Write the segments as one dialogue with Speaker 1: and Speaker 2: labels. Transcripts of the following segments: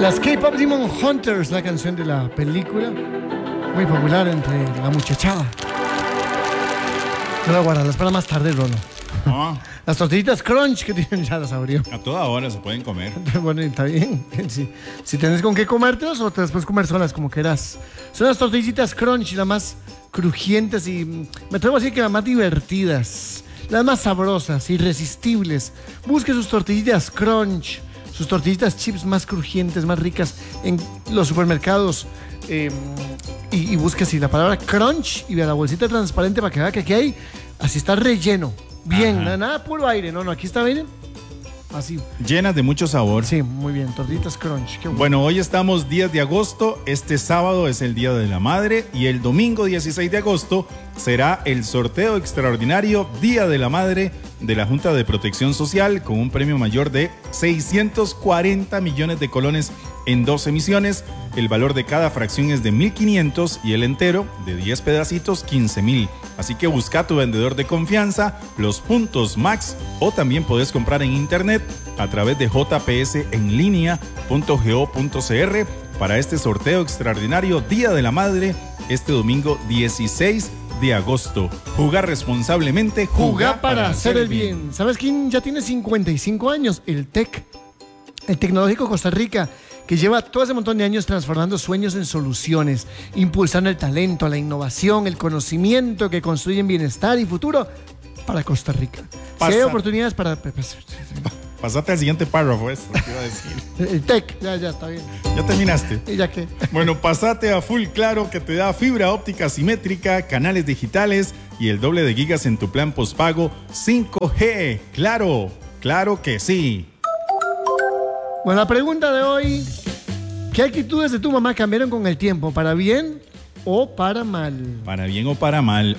Speaker 1: Las K-Pop Demon Hunters, la canción de la película, muy popular entre la muchachada. No la guardas para más tarde, Rolo.
Speaker 2: No.
Speaker 1: Las tortillitas Crunch que tienen ya las abrió.
Speaker 2: A toda hora se pueden comer.
Speaker 1: Bueno, está bien. Si tienes con qué comértelas o te las puedes comer solas como quieras. Son las tortillitas Crunch, las más crujientes y me atrevo a decir que las más divertidas, las más sabrosas, irresistibles. Busque sus tortillitas Crunch, sus tortillitas chips más crujientes, más ricas en los supermercados. Y busque así la palabra Crunch y vea la bolsita transparente para que vea que aquí hay, así está relleno. Bien, nada puro aire. No, aquí está bien. Así.
Speaker 2: Llenas de mucho sabor.
Speaker 1: Sí, muy bien. Tortillitas Crunch. Qué
Speaker 2: Bueno, hoy estamos 10 de agosto. Este sábado es el Día de la Madre. Y el domingo 16 de agosto será el sorteo extraordinario Día de la Madre de la Junta de Protección Social con un premio mayor de 640 millones de colones en 2 emisiones. El valor de cada fracción es de 1.500 y el entero de 10 pedacitos 15.000. Así que busca a tu vendedor de confianza, los puntos Max, o también puedes comprar en internet a través de jpsenlinea.go.cr para este sorteo extraordinario Día de la Madre este domingo 16 de agosto. Jugar responsablemente,
Speaker 1: jugar para hacer el bien. ¿Sabes quién ya tiene 55 años? El TEC, el Tecnológico Costa Rica, que lleva todo ese montón de años transformando sueños en soluciones, impulsando el talento, la innovación, el conocimiento que construyen bienestar y futuro para Costa Rica. Si hay oportunidades para...
Speaker 2: Pasate al siguiente párrafo, eso te iba a decir.
Speaker 1: El TEC, ya está bien.
Speaker 2: ¿Ya terminaste?
Speaker 1: ¿Y ya qué?
Speaker 2: Bueno, pasate a Full Claro, que te da fibra óptica simétrica, canales digitales y el doble de gigas en tu plan postpago 5G. Claro, claro que sí.
Speaker 1: Bueno, la pregunta de hoy: ¿qué actitudes de tu mamá cambiaron con el tiempo? ¿Para bien o para mal?
Speaker 2: Para bien o para mal.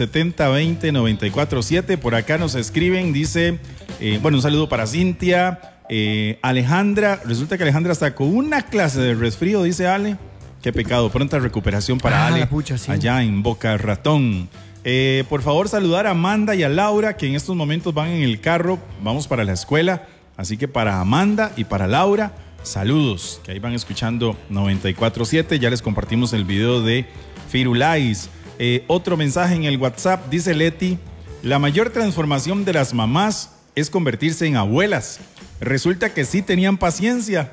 Speaker 2: 870-20-947. Por acá nos escriben, dice, un saludo para Cintia. Alejandra, resulta que Alejandra está con una clase de resfrío, dice Ale. Qué pecado, pronta recuperación para Ale,
Speaker 1: pucha, sí.
Speaker 2: Allá en Boca Ratón. Por favor, saludar a Amanda y a Laura, que en estos momentos van en el carro, vamos para la escuela. Así que para Amanda y para Laura, saludos, que ahí van escuchando 94.7. Ya les compartimos el video de Firulais. Otro mensaje en el WhatsApp, dice Leti: la mayor transformación de las mamás es convertirse en abuelas. Resulta que sí tenían paciencia.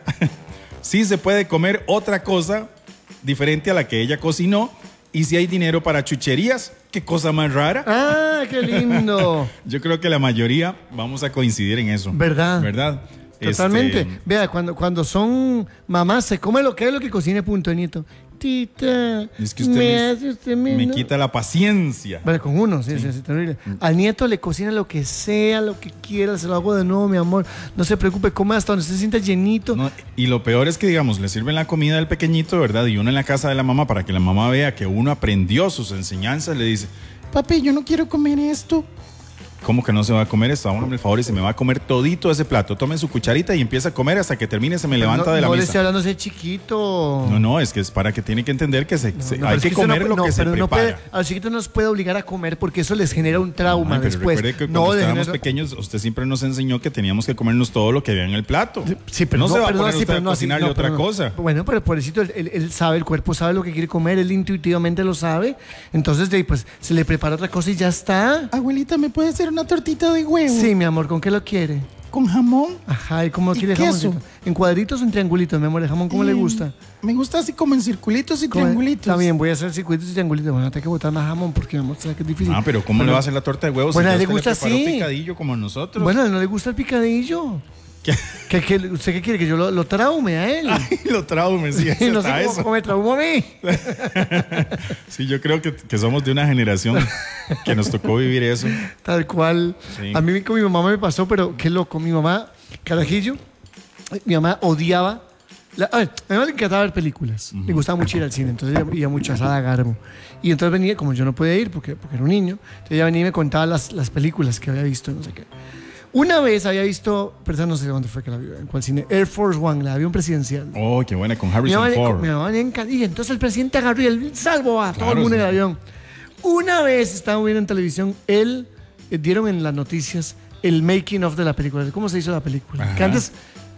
Speaker 2: Sí se puede comer otra cosa diferente a la que ella cocinó. Y si hay dinero para chucherías, qué cosa más rara.
Speaker 1: ¡Ah, qué lindo!
Speaker 2: Yo creo que la mayoría vamos a coincidir en eso.
Speaker 1: ¿Verdad?
Speaker 2: ¿Verdad?
Speaker 1: Totalmente. Vea, cuando son mamás, se come lo que cocine, punto, nieto. Tita,
Speaker 2: es que usted me
Speaker 1: ¿no?
Speaker 2: quita la paciencia.
Speaker 1: Vale, con uno, sí, terrible. Al nieto le cocina lo que sea, lo que quiera, se lo hago de nuevo, mi amor. No se preocupe, come hasta donde se sienta llenito.
Speaker 2: No, y lo peor es que, digamos, le sirven la comida del pequeñito, ¿verdad? Y uno en la casa de la mamá, para que la mamá vea que uno aprendió sus enseñanzas, le dice: papi, yo no quiero comer esto. ¿Cómo que no se va a comer esto? Hágame el favor y se me va a comer todito ese plato. Tome su cucharita y empieza a comer hasta que termine, se me levanta de la mesa.
Speaker 1: No le estoy hablando a ese chiquito.
Speaker 2: No, es que es para que tiene que entender que hay que comer lo que se prepara.
Speaker 1: A los chiquitos no nos puede obligar a comer porque eso les genera un trauma después.
Speaker 2: Recuerde que cuando estábamos pequeños, usted siempre nos enseñó que teníamos que comernos todo lo que había en el plato.
Speaker 1: Sí, pero
Speaker 2: no se va a poner usted a cocinarle otra cosa.
Speaker 1: Bueno, pero pobrecito, él sabe, el cuerpo sabe lo que quiere comer, él intuitivamente lo sabe. Entonces, pues, se le prepara otra cosa y ya está.
Speaker 3: Abuelita, ¿me puede hacer una tortita de huevo?
Speaker 1: Sí, mi amor, ¿con qué lo quiere?
Speaker 3: ¿Con jamón?
Speaker 1: Ajá, ¿y cómo quiere
Speaker 3: queso?
Speaker 1: jamón? ¿En cuadritos o en triangulitos, mi amor? ¿El jamón cómo le gusta?
Speaker 3: Me gusta así como en circulitos y triangulitos.
Speaker 1: También voy a hacer circuitos y triangulitos. Bueno, tengo que botar más jamón porque, mi amor, sabes que es difícil.
Speaker 2: Ah, pero ¿cómo le va a hacer la torta de huevos?
Speaker 1: Bueno,
Speaker 2: si
Speaker 1: le gusta así.
Speaker 2: Picadillo como nosotros.
Speaker 1: Bueno, ¿no le gusta el picadillo? ¿Usted qué quiere? ¿Que yo lo traume a él?
Speaker 2: Ay, lo traume, sí.
Speaker 1: No sé cómo me traumó a mí.
Speaker 2: Sí, yo creo que somos de una generación que nos tocó vivir eso.
Speaker 1: Tal cual. Sí. A mí con mi mamá me pasó, pero qué loco. Mi mamá, carajillo, mi mamá odiaba. A mi mamá le encantaba ver películas. Le gustaba mucho ir al cine. Entonces ella iba mucho a Sala Garbo. Y entonces venía, como yo no podía ir porque era un niño, entonces ella venía y me contaba las películas que había visto, no sé qué. Una vez había visto, pero no sé dónde fue que la vio, en cuál cine, Air Force One, el avión presidencial.
Speaker 2: Oh, qué buena, con Harrison Ford.
Speaker 1: Mi mamá le encanta. Y entonces el presidente agarró y él salvó a todo el mundo en el avión. Una vez estaba viendo en televisión, dieron en las noticias el making of de la película, cómo se hizo la película. Que antes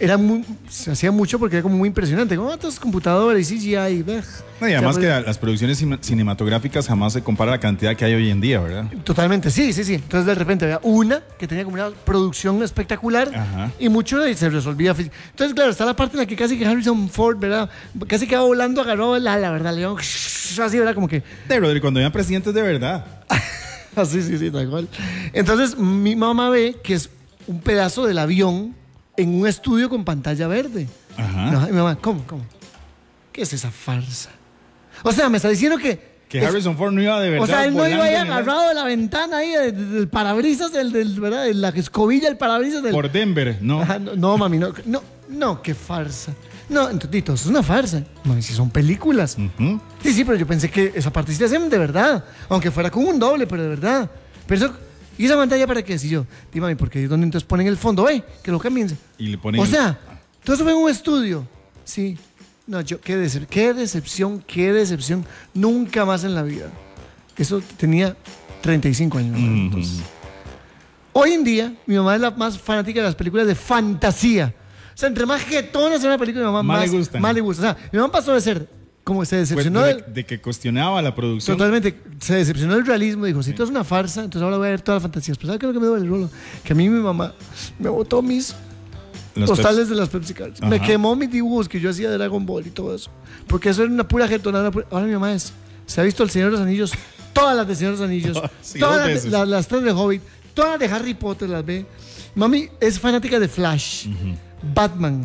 Speaker 1: se hacía mucho porque era como muy impresionante. Como otras computadoras y CGI.
Speaker 2: No, y además que las producciones cinematográficas jamás se compara a la cantidad que hay hoy en día, ¿verdad?
Speaker 1: Totalmente, sí. Entonces de repente había una que tenía como una producción espectacular.
Speaker 2: Ajá.
Speaker 1: Y mucho se resolvía. Entonces, claro, está la parte en la que casi que Harrison Ford, ¿verdad? Casi que va volando, agarró el ala, ¿verdad? León, así, ¿verdad? Como que...
Speaker 2: Rodri, cuando eran presidentes de verdad.
Speaker 1: sí, tal cual. Entonces, mi mamá ve que es un pedazo del avión en un estudio con pantalla verde.
Speaker 2: Ajá.
Speaker 1: No, y mi mamá, ¿cómo? ¿Qué es esa farsa? O sea, me está diciendo que
Speaker 2: Harrison Ford no iba de verdad.
Speaker 1: O sea, él no iba ahí
Speaker 2: volando
Speaker 1: agarrado de la ventana ahí, del parabrisas, ¿verdad? De la escobilla, el parabrisas del...
Speaker 2: por Denver, ¿no?
Speaker 1: Ajá, no, mami, no, qué farsa. No, entonces, eso es una farsa. Mami, si son películas.
Speaker 2: Ujú.
Speaker 1: Sí, pero yo pensé que esa parte sí la hacían de verdad. Aunque fuera con un doble, pero de verdad. Pero eso... ¿Y esa pantalla para qué? Si yo, mami, porque es donde entonces ponen el fondo, que lo cambien.
Speaker 2: Y le ponen...
Speaker 1: O sea, todo eso fue en un estudio. Sí. No, qué decepción. Nunca más en la vida. Eso tenía 35 años. Entonces. Hoy en día, mi mamá es la más fanática de las películas de fantasía. O sea, entre más jetona sea una película, mi mamá más le gusta. O sea, mi mamá pasó de ser, como se decepcionó
Speaker 2: pues de que cuestionaba la producción.
Speaker 1: Totalmente, se decepcionó del realismo. Dijo, si esto es una farsa, entonces ahora voy a ver todas las fantasías. Pero ¿sabes qué es lo que me duele, Rolo? Que a mí mi mamá me botó mis... postales de las Pepsi Cards. Me quemó mis dibujos que yo hacía de Dragon Ball y todo eso. Porque eso era una pura jetonada. Ahora mi mamá se ha visto El Señor de los Anillos, todas las de Señor de los Anillos,
Speaker 2: Sí,
Speaker 1: todas las tres de Hobbit, todas las de Harry Potter las ve. Mami es fanática de Flash, Batman,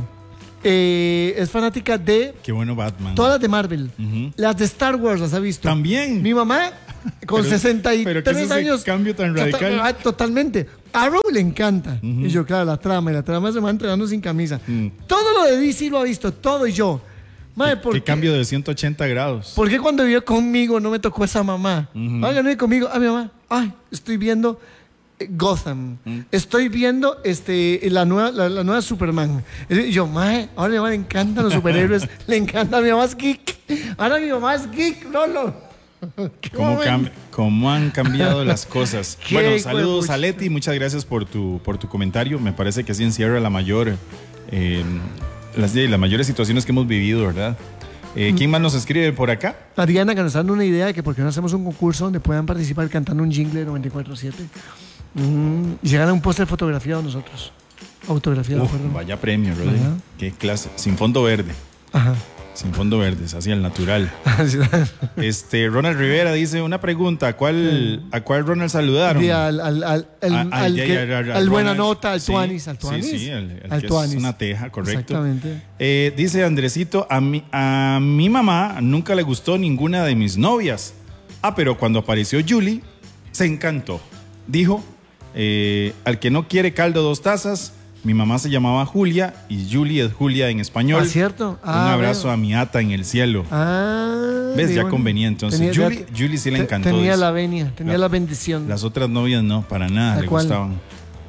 Speaker 1: es fanática de...
Speaker 2: Qué bueno Batman.
Speaker 1: Todas las de Marvel. Las de Star Wars las ha visto.
Speaker 2: También.
Speaker 1: Mi mamá, con 63
Speaker 2: pero ¿qué es ese
Speaker 1: años...
Speaker 2: cambio tan radical?
Speaker 1: Totalmente. Arrow le encanta. Y yo, claro, la trama se va entrenando sin camisa. Todo lo de DC lo ha visto, todo. Y yo, madre, ¿por qué?
Speaker 2: ¿Qué cambio de 180 grados?
Speaker 1: ¿Por qué cuando vivió conmigo no me tocó esa mamá? Oiga, no vive conmigo. Mi mamá, estoy viendo Gotham. Estoy viendo la nueva Superman. Y yo, madre, ahora a mi mamá le encantan los superhéroes. Le encanta, mi mamá es geek. Ahora mi mamá es geek, Lolo.
Speaker 2: ¿Cómo han cambiado las cosas? Bueno, saludos
Speaker 1: hijo de
Speaker 2: a Leti, muchas gracias por tu comentario. Me parece que así encierra las mayores situaciones que hemos vivido, ¿verdad? ¿Quién más nos escribe por acá?
Speaker 1: Ariana, que nos está dando una idea de que por qué no hacemos un concurso donde puedan participar cantando un jingle de 94.7 y se gana un póster fotografiado nosotros. Autografiado, perdón.
Speaker 2: Vaya premio, Rodri. Qué clase. Sin fondo verde.
Speaker 1: Ajá.
Speaker 2: Sin fondo verde, es así al natural. Ronald Rivera dice una pregunta: ¿a cuál Ronald saludaron?
Speaker 1: Al buena nota, al Tuanis.
Speaker 2: Sí, al que es una teja, correcto.
Speaker 1: Exactamente.
Speaker 2: Dice Andresito, a mi mamá nunca le gustó ninguna de mis novias. Pero cuando apareció Julie, se encantó. Dijo, al que no quiere caldo 2 tazas. Mi mamá se llamaba Julia y Julie es Julia en español.
Speaker 1: ¿Cierto?
Speaker 2: Un abrazo a mi ata en el cielo. ¿Ves? Ya convenía. Entonces, Julie sí le encantó.
Speaker 1: Tenía la venia, tenía la bendición.
Speaker 2: Las otras novias no, para nada le gustaban.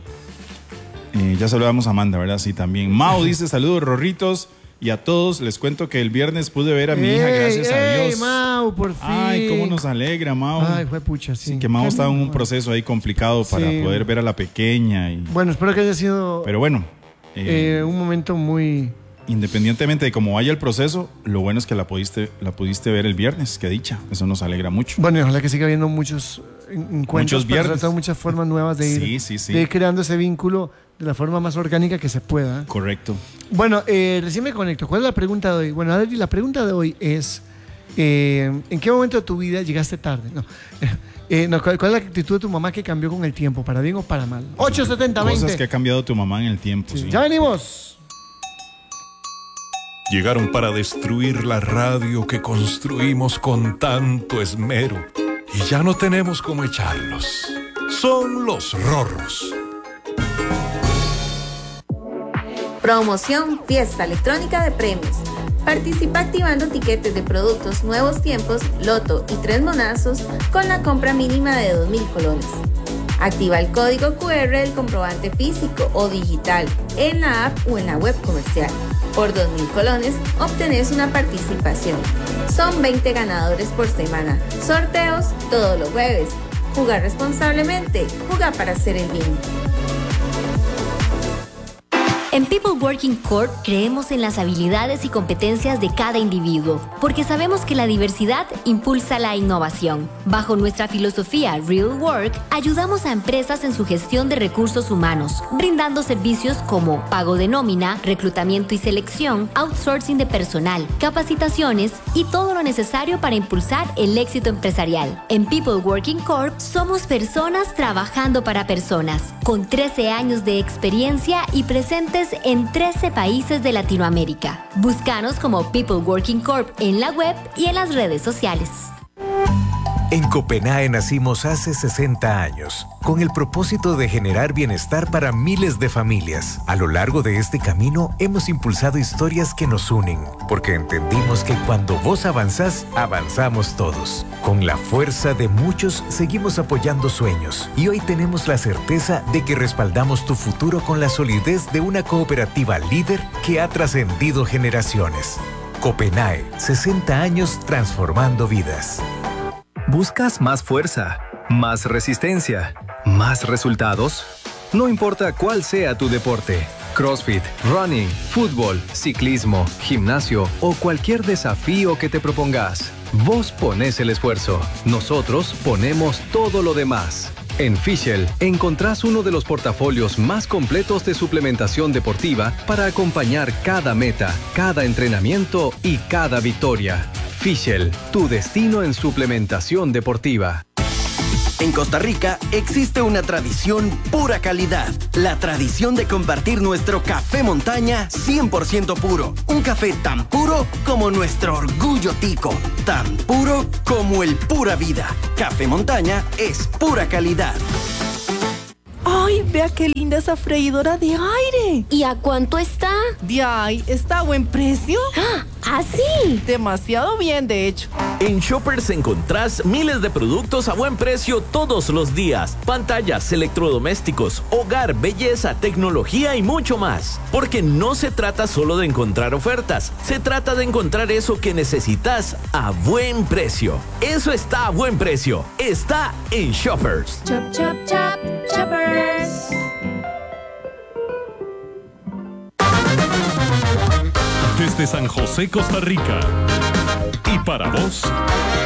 Speaker 2: Ya saludamos a Amanda, ¿verdad? Sí, también. Mao dice, saludos, rorritos. Y a todos les cuento que el viernes pude ver a mi hija, gracias a Dios.
Speaker 1: Mau, por fin.
Speaker 2: Ay, cómo nos alegra, Mau.
Speaker 1: Ay, fue pucha, sí.
Speaker 2: Sí, que Mau estaba en un proceso ahí complicado para poder ver a la pequeña.
Speaker 1: Bueno, espero que haya sido...
Speaker 2: Pero bueno.
Speaker 1: un momento muy...
Speaker 2: Independientemente de cómo vaya el proceso, lo bueno es que la pudiste ver el viernes, qué dicha. Eso nos alegra mucho.
Speaker 1: Bueno, y ojalá que siga habiendo muchos encuentros.
Speaker 2: Muchos viernes.
Speaker 1: Muchas formas nuevas de ir, de ir creando ese vínculo de la forma más orgánica que se pueda.
Speaker 2: Correcto.
Speaker 1: Bueno, recién me conecto. ¿Cuál es la pregunta de hoy? Bueno, Adri, la pregunta de hoy es ¿en qué momento de tu vida llegaste tarde? ¿Cuál es la actitud de tu mamá que cambió con el tiempo? ¿Para bien o para mal? 870-20.
Speaker 2: Cosas que ha cambiado tu mamá en el tiempo. Sí.
Speaker 1: Ya venimos.
Speaker 4: Llegaron para destruir la radio que construimos con tanto esmero. Y ya no tenemos cómo echarlos. Son los Rorros.
Speaker 5: Promoción Fiesta Electrónica de Premios. Participa activando tiquetes de productos Nuevos Tiempos, Loto y 3 monazos con la compra mínima de 2,000 colones. Activa el código QR del comprobante físico o digital en la app o en la web comercial. Por 2,000 colones obtenés una participación. Son 20 ganadores por semana. Sorteos todos los jueves. Jugar responsablemente. Juega para hacer el bien.
Speaker 6: En People Working Corp creemos en las habilidades y competencias de cada individuo, porque sabemos que la diversidad impulsa la innovación. Bajo nuestra filosofía Real Work, ayudamos a empresas en su gestión de recursos humanos, brindando servicios como pago de nómina, reclutamiento y selección, outsourcing de personal, capacitaciones y todo lo necesario para impulsar el éxito empresarial. En People Working Corp somos personas trabajando para personas, con 13 años de experiencia y presentes en 13 países de Latinoamérica. Búscanos como People Working Corp en la web y en las redes sociales.
Speaker 7: En Copenae nacimos hace 60 años, con el propósito de generar bienestar para miles de familias. A lo largo de este camino hemos impulsado historias que nos unen, porque entendimos que cuando vos avanzás, avanzamos todos. Con la fuerza de muchos, seguimos apoyando sueños, y hoy tenemos la certeza de que respaldamos tu futuro con la solidez de una cooperativa líder que ha trascendido generaciones. Copenae, 60 años transformando vidas.
Speaker 8: ¿Buscas más fuerza, más resistencia, más resultados? No importa cuál sea tu deporte, CrossFit, running, fútbol, ciclismo, gimnasio o cualquier desafío que te propongas, vos ponés el esfuerzo, nosotros ponemos todo lo demás. En Fischl encontrás uno de los portafolios más completos de suplementación deportiva para acompañar cada meta, cada entrenamiento y cada victoria. Fischl, tu destino en suplementación deportiva.
Speaker 9: En Costa Rica existe una tradición pura calidad. La tradición de compartir nuestro café montaña 100% puro. Un café tan puro como nuestro orgullo tico. Tan puro como el pura vida. Café montaña es pura calidad.
Speaker 10: ¡Ay, vea qué linda esa freidora de aire!
Speaker 6: ¿Y a cuánto está?
Speaker 10: ¡Ay, está a buen precio!
Speaker 6: ¿Ah, sí?
Speaker 10: Demasiado bien, de hecho.
Speaker 11: En Shoppers encontrás miles de productos a buen precio todos los días. Pantallas, electrodomésticos, hogar, belleza, tecnología y mucho más. Porque no se trata solo de encontrar ofertas, se trata de encontrar eso que necesitas a buen precio. Eso está a buen precio. Está en Shoppers.
Speaker 5: Chop, chop, chop, Shoppers.
Speaker 4: Desde San José, Costa Rica. Y para vos,